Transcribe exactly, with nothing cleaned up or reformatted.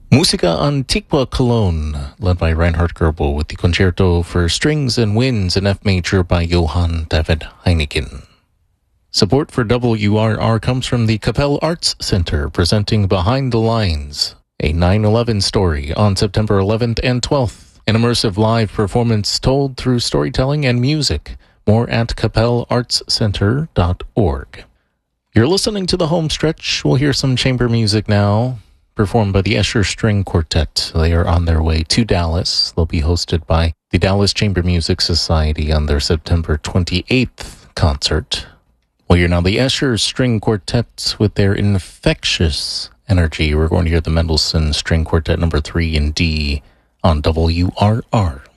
Musica Antiqua Cologne, led by Reinhard Goebel, with the Concerto for Strings and Winds in F major by Johann David Heineken. Support for W R R comes from the Capelle Arts Center, presenting Behind the Lines, a nine eleven story on September eleventh and twelfth. An immersive live performance told through storytelling and music. More at capelle arts center dot org. You're listening to the home stretch. We'll hear some chamber music now, performed by the Escher String Quartet. They are on their way to Dallas. They'll be hosted by the Dallas Chamber Music Society on their September twenty-eighth concert. Well, you're now the Escher String Quartet with their infectious energy. We're going to hear the Mendelssohn String Quartet number three in D on W R R.